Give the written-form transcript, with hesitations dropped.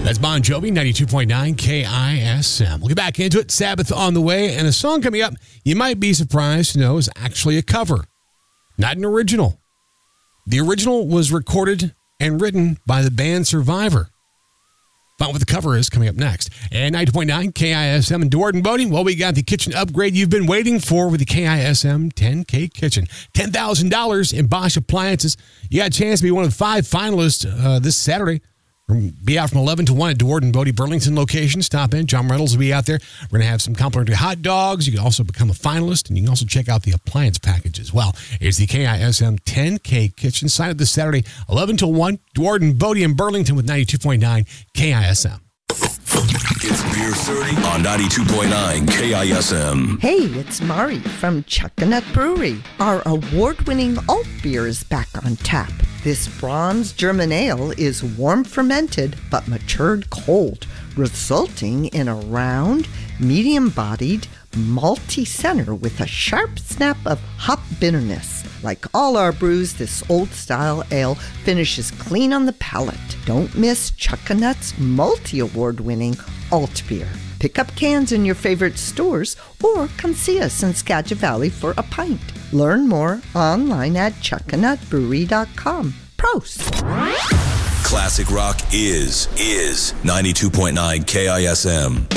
That's Bon Jovi, 92.9 KISM. We'll get back into it. Sabbath on the way, and a song coming up you might be surprised to know is actually a cover, not an original. The original was recorded and written by the band Survivor. Find out what the cover is coming up next. And 90.9 KISM and Dewar and Bodie. Well, we got the kitchen upgrade you've been waiting for with the KISM 10K kitchen. $10,000 in Bosch appliances. You got a chance to be one of the 5 finalists this Saturday. Be out from 11 to 1 at Dewar and Bodie Burlington location. Stop in. John Reynolds will be out there. We're going to have some complimentary hot dogs. You can also become a finalist, and you can also check out the appliance package as well. It's the KISM 10K kitchen. Sign up this Saturday, 11 to 1. Dewar and Bodie in Burlington with 92.9 KISM. It's Beer 30 on 92.9 KISM. Hey, it's Mari from Chuckanut Brewery. Our award-winning alt beer is back on tap. This bronze German ale is warm fermented but matured cold, resulting in a round, medium-bodied, malty center with a sharp snap of hop bitterness. Like all our brews, this old-style ale finishes clean on the palate. Don't miss Chuckanut's multi-award-winning alt beer. Pick up cans in your favorite stores or come see us in Skagit Valley for a pint. Learn more online at chuckanutbrewery.com. Prost! Classic rock is 92.9 KISM.